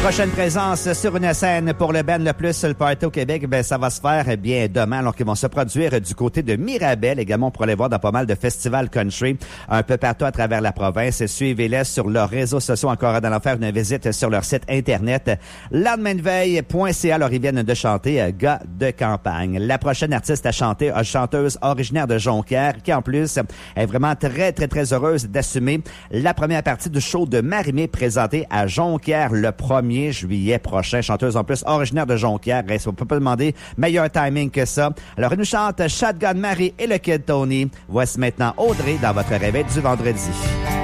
Prochaine présence sur une scène pour le band le plus le party au Québec, ça va se faire bien demain, alors qu'ils vont se produire du côté de Mirabel. Également, pour les voir dans pas mal de festivals country un peu partout à travers la province. Suivez-les sur leurs réseaux sociaux, encore dans faire une visite sur leur site internet lendemaindeveille.ca. Alors, ils viennent de chanter Gars de campagne. La prochaine artiste à chanter, une chanteuse originaire de Jonquière, qui en plus est vraiment très heureuse d'assumer la première partie du show de Marimé présenté à Jonquière le 1er juillet prochain. Chanteuse en plus originaire de Jonquière. On peut pas demander meilleur timing que ça. Alors, elle nous chante Shotgun Marie et le Kid Tony. Voici maintenant Audrey dans votre réveil du vendredi.